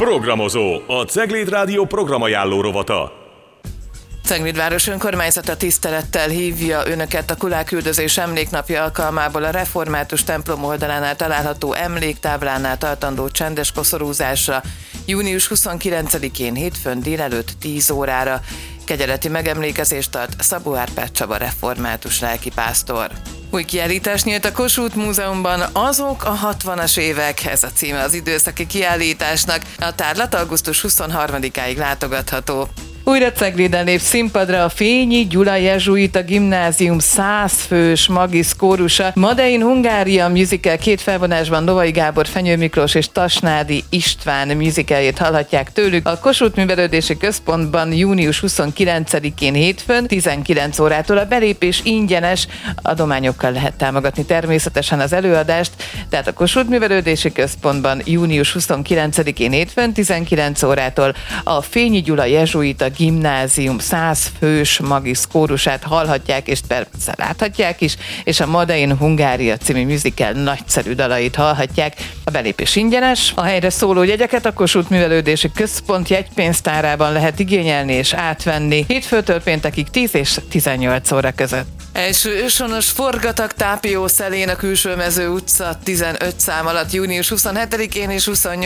Programozó, a Cegléd Rádió programajánló rovata. Cegléd város önkormányzata tisztelettel hívja önöket a Kulák-üldözés emléknapja alkalmából a református templom oldalánál található emléktáblánál tartandó csendes koszorúzásra június 29-én hétfőn délelőtt 10 órára. Kegyeleti megemlékezést tart Szabó Árpád Csaba református lelkipásztor. Új kiállítás nyílt a Kossuth Múzeumban, azok a 60-as évek, ez a címe az időszaki kiállításnak. A tárlat augusztus 23-áig látogatható. Újra Cegléden lép színpadra a Fényi Gyula Jezsuita Gimnázium 100 fős magisz kórusa. Made in Hungária musical két felvonásban Lovai Gábor, Fenyő Miklós és Tasnádi István musicaljét hallhatják tőlük. A Kossuth Művelődési Központban június 29-én hétfőn 19 órától a belépés ingyenes, adományokkal lehet támogatni természetesen az előadást, tehát a Kossuth Művelődési Központban június 29-én hétfőn 19 órától a Fényi Gyula Jezsuita Gimnázium 100 fős magisz kórusát hallhatják, és persze láthatják is, és a Made in Hungária című musical nagyszerű dalait hallhatják. A belépés ingyenes, a helyre szóló jegyeket a Kossuth Művelődési Központ jegypénztárában lehet igényelni és átvenni hétfőtől péntekig 10 és 18 óra között. Első őshonos forgatag Tápiószelén a Külsőmező utca 15 szám alatt június 27-én és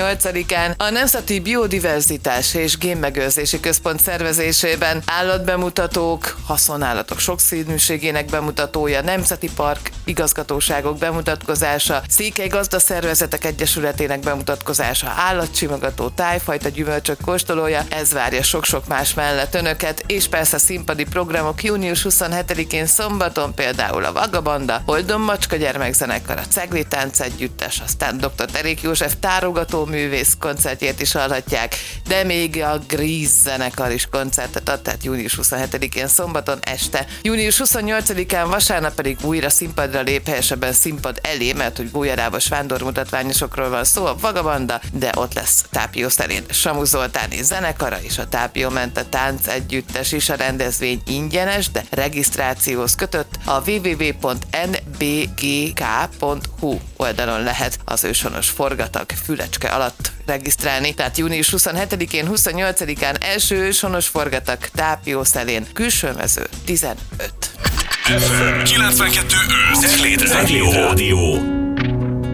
28-án a Nemzeti Biodiverzitás és Génmegőrzési Központ szervezésében állatbemutatók, haszonállatok sokszínűségének bemutatója, Nemzeti Park igazgatóságok bemutatkozása, Székely Gazdaszervezetek Egyesületének bemutatkozása, állatsimogató, tájfajta gyümölcsök kóstolója, ez várja sok-sok más mellett önöket, és persze színpadi programok június 27-én szombaton például a Vagabanda, Holdon Macska gyermekzenekar, a Cegléd Tánc Együttes, aztán dr. Terék József tárogató művész koncertjét is hallhatják, de még a Grease zenekar is koncertet ad, tehát június 27-én szombaton este. Június 28-án vasárnap pedig újra színpadra lép, helyesebben színpad elé, mert hogy Gólyarávos vándormutatványosokról van szó, a Vagabanda, de ott lesz Tápiószelén Samu Zoltáni zenekara és a Tápiómente Tánc Együttes is. A rendezvény ingyenes, de regisztrációhoz kötött a www.nbgk.hu oldalon lehet az őshonos forgatag Fülecske alatt regisztrálni. Tehát június 27-én, 28-án első őshonos forgatag Tápiószelén, Külsőmező 15. FM 92.5 Cegléd Rádió.